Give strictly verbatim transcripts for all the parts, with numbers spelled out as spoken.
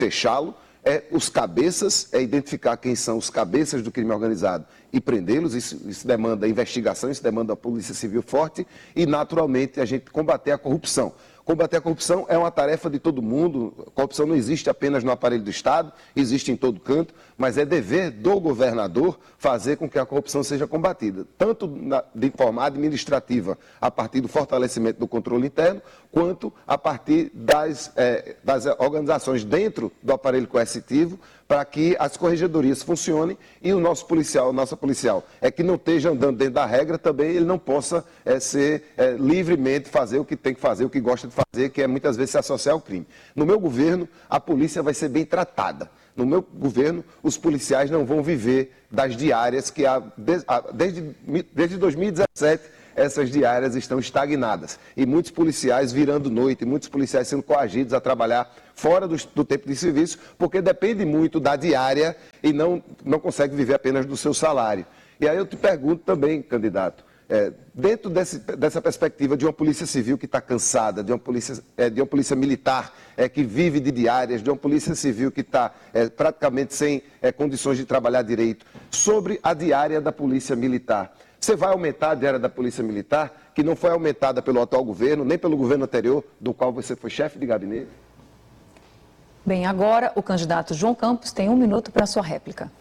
fechá-lo, é os cabeças, é identificar quem são os cabeças do crime organizado e prendê-los. Isso, isso demanda investigação, isso demanda a Polícia Civil forte e, naturalmente, a gente combater a corrupção. Combater a corrupção é uma tarefa de todo mundo. A corrupção não existe apenas no aparelho do Estado, existe em todo canto, mas é dever do governador fazer com que a corrupção seja combatida, tanto na, de forma administrativa, a partir do fortalecimento do controle interno, quanto a partir das, é, das organizações dentro do aparelho coercitivo, para que as corregedorias funcionem e o nosso policial, nossa policial, é que não esteja andando dentro da regra, também ele não possa é, ser é, livremente fazer o que tem que fazer, o que gosta de fazer, que é muitas vezes se associar ao crime. No meu governo, a polícia vai ser bem tratada. No meu governo, os policiais não vão viver das diárias que há, desde, desde dois mil e dezessete, essas diárias estão estagnadas. E muitos policiais virando noite, muitos policiais sendo coagidos a trabalhar fora do, do tempo de serviço, porque depende muito da diária e não, não consegue viver apenas do seu salário. E aí eu te pergunto também, candidato, é, dentro desse, dessa perspectiva de uma polícia civil que está cansada, de uma polícia, é, de uma polícia militar é, que vive de diárias, de uma polícia civil que está é, praticamente sem é, condições de trabalhar direito, sobre a diária da polícia militar. Você vai aumentar a diária da Polícia Militar, que não foi aumentada pelo atual governo, nem pelo governo anterior, do qual você foi chefe de gabinete? Bem, agora o candidato João Campos tem um minuto para a sua réplica.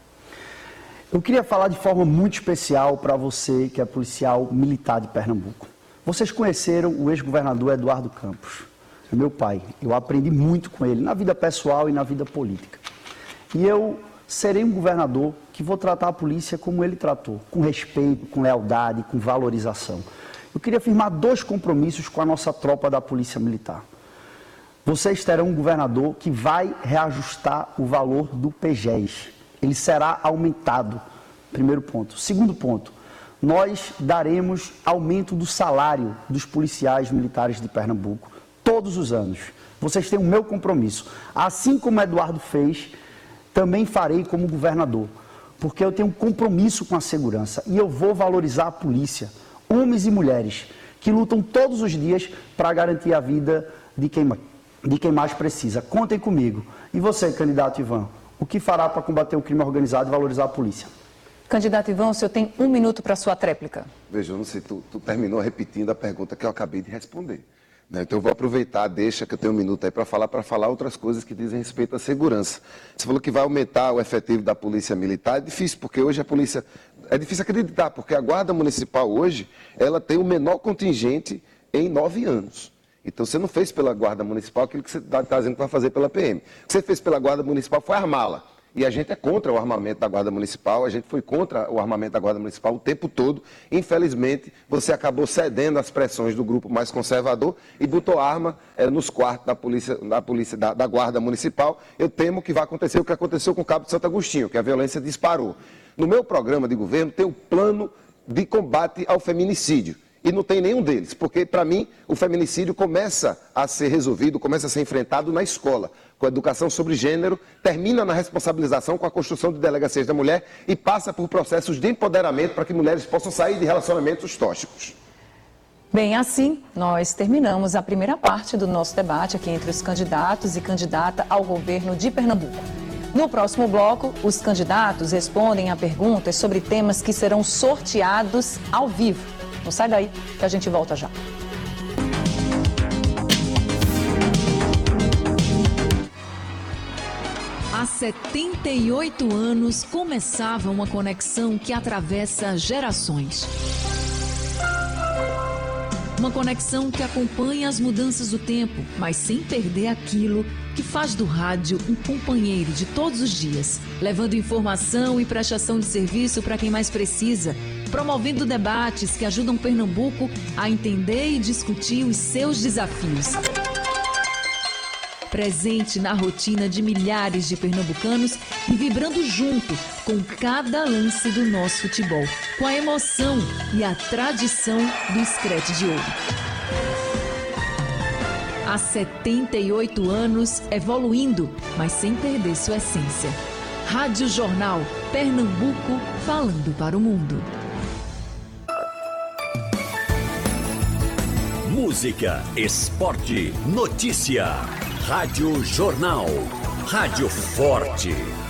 Eu queria falar de forma muito especial para você, que é policial militar de Pernambuco. Vocês conheceram o ex-governador Eduardo Campos, meu pai. Eu aprendi muito com ele, na vida pessoal e na vida política. E eu serei um governador que vou tratar a polícia como ele tratou, com respeito, com lealdade, com valorização. Eu queria firmar dois compromissos com a nossa tropa da Polícia Militar. Vocês terão um governador que vai reajustar o valor do P G E S. Ele será aumentado, primeiro ponto. Segundo ponto, nós daremos aumento do salário dos policiais militares de Pernambuco todos os anos. Vocês têm o meu compromisso. Assim como Eduardo fez, também farei como governador, porque eu tenho um compromisso com a segurança e eu vou valorizar a polícia, homens e mulheres, que lutam todos os dias para garantir a vida de quem, de quem mais precisa. Contem comigo. E você, candidato Ivan, o que fará para combater o crime organizado e valorizar a polícia? Candidato Ivan, o senhor tem um minuto para a sua tréplica. Veja, eu não sei, tu, tu terminou repetindo a pergunta que eu acabei de responder. Então eu vou aproveitar, deixa que eu tenho um minuto aí para falar, para falar outras coisas que dizem respeito à segurança. Você falou que vai aumentar o efetivo da Polícia Militar, é difícil, porque hoje a polícia, é difícil acreditar, porque a Guarda Municipal hoje, ela tem o menor contingente em nove anos. Então você não fez pela Guarda Municipal aquilo que você está dizendo que vai fazer pela P M. O que você fez pela Guarda Municipal foi armá-la. E a gente é contra o armamento da Guarda Municipal, a gente foi contra o armamento da Guarda Municipal o tempo todo. Infelizmente, você acabou cedendo às pressões do grupo mais conservador e botou arma é, nos quartos da polícia, da, polícia da, da Guarda Municipal. Eu temo que vai acontecer o que aconteceu com o Cabo de Santo Agostinho, que a violência disparou. No meu programa de governo tem o plano de combate ao feminicídio. E não tem nenhum deles, porque, para mim, o feminicídio começa a ser resolvido, começa a ser enfrentado na escola, com a educação sobre gênero, termina na responsabilização com a construção de delegacias da mulher e passa por processos de empoderamento para que mulheres possam sair de relacionamentos tóxicos. Bem, assim, nós terminamos a primeira parte do nosso debate aqui entre os candidatos e candidata ao governo de Pernambuco. No próximo bloco, os candidatos respondem a perguntas sobre temas que serão sorteados ao vivo. Não sai daí, que a gente volta já. Há setenta e oito anos começava uma conexão que atravessa gerações. Uma conexão que acompanha as mudanças do tempo, mas sem perder aquilo que faz do rádio um companheiro de todos os dias, levando informação e prestação de serviço para quem mais precisa, promovendo debates que ajudam Pernambuco a entender e discutir os seus desafios. Presente na rotina de milhares de pernambucanos e vibrando junto com cada lance do nosso futebol, com a emoção e a tradição do Screte de Ouro. Há setenta e oito anos, evoluindo, mas sem perder sua essência. Rádio Jornal, Pernambuco, falando para o mundo. Música, esporte, notícia. Rádio Jornal. Rádio Forte.